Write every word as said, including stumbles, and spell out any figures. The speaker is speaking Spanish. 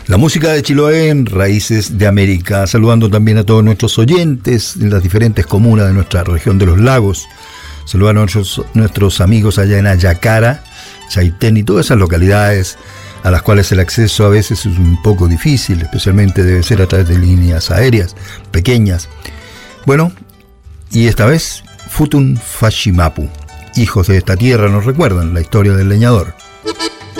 La música de Chiloé en Raíces de América, saludando también a todos nuestros oyentes en las diferentes comunas de nuestra región de los lagos. Saludando a nuestros, nuestros amigos allá en Ayacara, Chaitén y todas esas localidades a las cuales el acceso a veces es un poco difícil, especialmente debe ser a través de líneas aéreas pequeñas. Bueno, y esta vez Futun Fashimapu, hijos de esta tierra, nos recuerdan la historia del leñador.